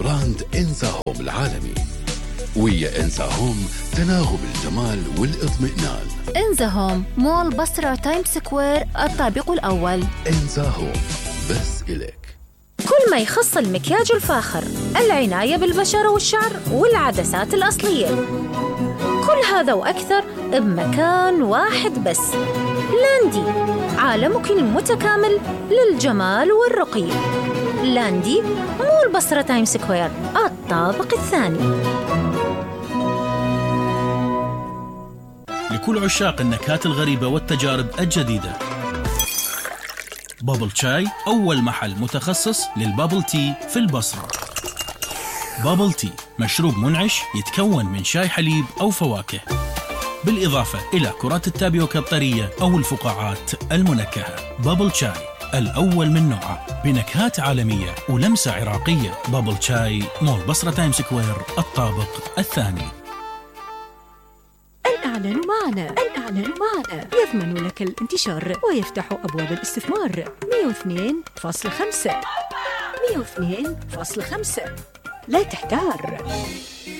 براند إنسا هوم العالمي. ويا إنسا هوم تناغم الجمال والاطمئنان. إنسا هوم مول بصرة تايم سكوير الطابق الأول. إنسا هوم بس إليك. كل ما يخص المكياج الفاخر، العناية بالبشرة والشعر والعدسات الأصلية، كل هذا وأكثر بمكان واحد بس. لاندي، عالمك المتكامل للجمال والرقي. لاندي مول بصرة تايم سكوير الطابق الثاني. لكل عشاق النكهات الغريبة والتجارب الجديدة، بابل شاي أول محل متخصص للبابل تي في البصرة. بابل تي مشروب منعش يتكون من شاي حليب أو فواكه، بالإضافة إلى كرات التابيوكا الطرية أو الفقاعات المنكهة. بابل شاي الأول من نوعه بنكهات عالمية ولمسة عراقية. بابل شاي مول بصرة تايم سكوير الطابق الثاني. الإعلان معنا يضمن لك الانتشار ويفتح أبواب الاستثمار. 102.5 لا تحتار.